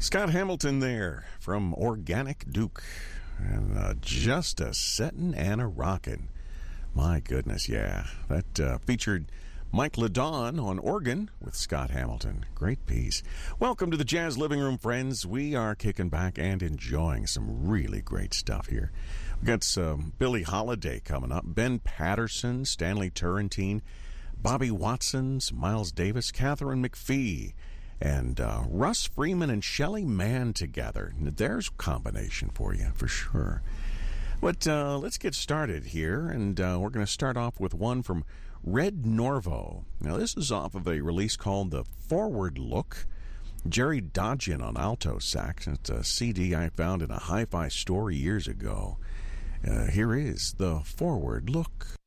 Scott Hamilton there from Organic Duke. And just a settin' and a rockin'. My goodness, yeah. That featured Mike LeDon on organ with Scott Hamilton. Great piece. Welcome to the Jazz Living Room, friends. We are kicking back and enjoying some really great stuff here. We've got some Billie Holiday coming up, Ben Patterson, Stanley Turrentine, Bobby Watson, Miles Davis, Catherine McPhee, and Russ Freeman and Shelley Mann together. There's a combination for you, for sure. But let's get started here, and we're going to start off with one from Red Norvo. Now, this is off of a release called The Forward Look. Jerry Dodgen on alto sax. It's a CD I found in a hi-fi store years ago. Here is The Forward Look.